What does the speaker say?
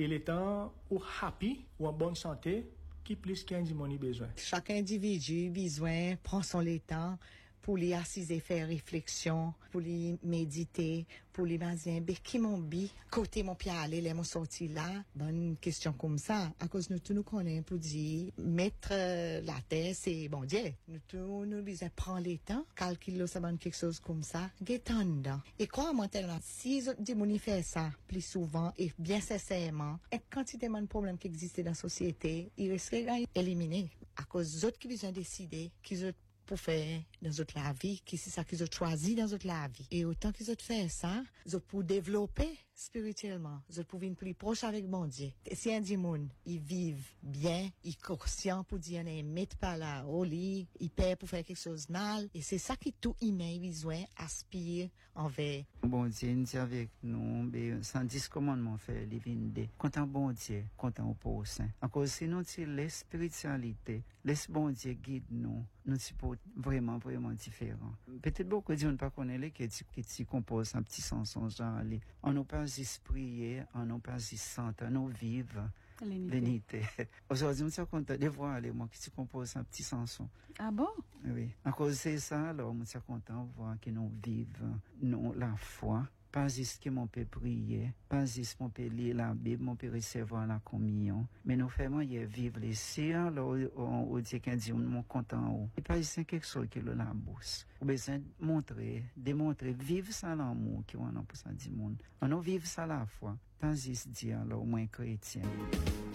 Et le temps ou happy ou en bonne santé, qui plus qu'un dimoni besoin. Chaque individu besoin prend son temps pour les assises et faire réflexion, pour les méditer, pour les baser, qui m'ont dit, côté mon pied aller, les m'ont sorti là, bonne question comme ça, à cause nous tous nous connaissons pour dire, mettre la terre, c'est bon Dieu. Nous tous nous disons, prends les temps, calcule ça bonne quelque chose comme ça, guettant dedans. Et crois-moi tellement, si les démonies fait ça plus souvent et bien sincèrement, et quantité de problèmes qui existent dans la société, ils resteraient éliminés. À cause des autres qui besoin décider, qu'ils ont pour faire dans notre la vie, qui c'est ça qu'ils ont choisi dans notre la vie. Et autant qu'ils ont fait ça, ils ont pour développer spirituellement, ils ont pour venir plus proche avec bon Dieu. Et si un démon, ils vivent bien, ils conscient pour dire, ils mettent pas là au lit, ils paient pour faire quelque chose de mal, et c'est ça qui tout humain besoin aspire envers. Bon Dieu, nous dit avec nous, sans 10 commandements faire les vinde. Content bon Dieu, content au pauvre saint. Encore sinon, c'est la spiritualité, laisse bon Dieu guide nous. Nous sommes vraiment différents. Peut-être beaucoup de gens ne pas connaissent qui composent un petit chanson genre, on n'a pas juste prier, on n'a pas juste sentir, on vive l'unité. Aujourd'hui, nous sommes contents de voir moi qui compose un petit chanson. Ah bon? Oui. À cause de ça, alors, nous sommes contents de voir que nous vivons, nous, la foi. Pas juste que mon peut prier, pas juste mon peut lire la Bible, mon peut recevoir la communion, mais nous faisons vivre les siens, là, on dit qu'un dit, on est content. Et pas juste quelque chose qui est la bouche. On a besoin de démontrer, vivre ça l'amour qui on a pour ça du monde. On a vivre ça la foi, pas juste dire, là, au moins chrétien.